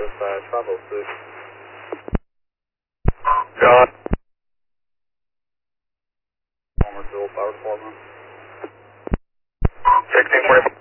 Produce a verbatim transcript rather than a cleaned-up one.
dispatch, five oh six. God. Homersville Fire Department. sixteen forty-five.